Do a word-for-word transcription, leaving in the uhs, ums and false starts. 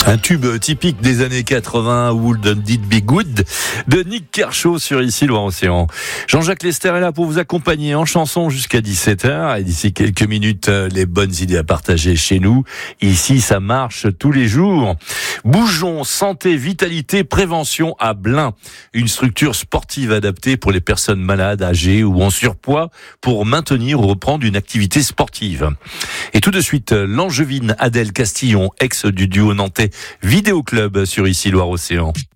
Un tube typique des années quatre-vingts, Wouldn't It Be Good, de Nick Kershaw sur Ici Loire-Océan. Jean-Jacques Lester est là pour vous accompagner en chanson jusqu'à dix-sept heures. Et d'ici quelques minutes, les bonnes idées à partager chez nous. Ici, ça marche tous les jours. Bougeons, santé, vitalité, prévention à Blain. Une structure sportive adaptée pour les personnes malades, âgées ou en surpoids pour maintenir ou reprendre une activité sportive. Et tout de suite, l'angevine Adèle Castillon, ex du duo nantais Vidéo Club sur Ici Loire-Océan.